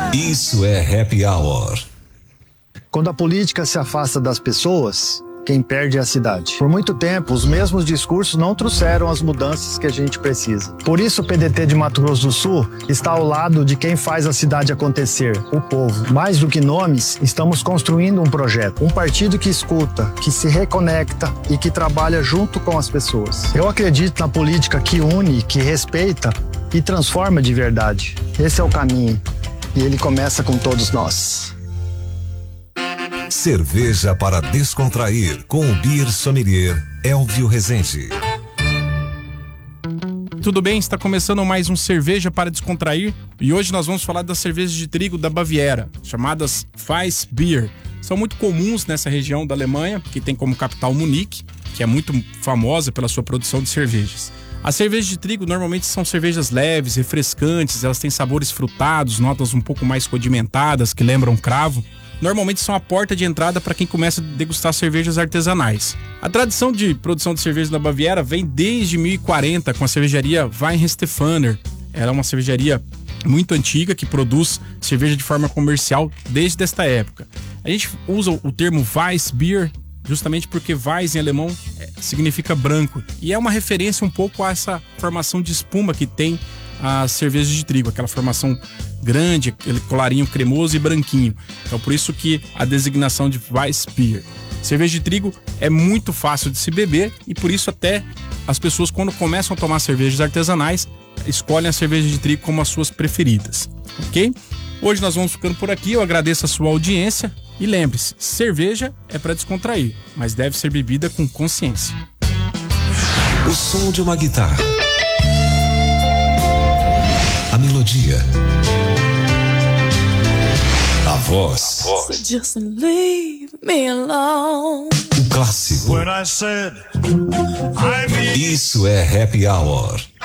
Isso é Happy Hour. Quando a política se afasta das pessoas, quem perde é a cidade. Por muito tempo, os mesmos discursos não trouxeram as mudanças que a gente precisa. Por isso, o PDT de Mato Grosso do Sul está ao lado de quem faz a cidade acontecer, o povo. Mais do que nomes, estamos construindo um projeto. Um partido que escuta, que se reconecta e que trabalha junto com as pessoas. Eu acredito na política que une, que respeita e transforma de verdade. Esse é o caminho. E ele começa com todos nós. Cerveja para descontrair com o Beer Sommelier Elvio Rezende. Tudo bem? Está começando mais um Cerveja para Descontrair e hoje nós vamos falar das cervejas de trigo da Baviera, chamadas Weissbier. São muito comuns nessa região da Alemanha, que tem como capital Munique, que é muito famosa pela sua produção de cervejas. As cervejas de trigo normalmente são cervejas leves, refrescantes, elas têm sabores frutados, notas um pouco mais condimentadas, que lembram cravo. Normalmente são a porta de entrada para quem começa a degustar cervejas artesanais. A tradição de produção de cerveja da Baviera vem desde 1040 com a cervejaria Weihenstephaner. Ela é uma cervejaria muito antiga que produz cerveja de forma comercial desde esta época. A gente usa o termo Weissbier justamente porque Weiss em alemão significa branco e é uma referência um pouco a essa formação de espuma que tem as cervejas de trigo, aquela formação grande, aquele colarinho cremoso e branquinho. Então por isso que a designação de Weissbier. Cerveja de trigo é muito fácil de se beber e por isso até as pessoas, quando começam a tomar cervejas artesanais, escolhem a cerveja de trigo como as suas preferidas, ok? Hoje nós vamos ficando por aqui, eu agradeço a sua audiência e lembre-se, cerveja é para descontrair, mas deve ser bebida com consciência. O som de uma guitarra, a melodia, a voz, So just leave me alone. o clássico. When I said, I mean... Isso é Happy Hour.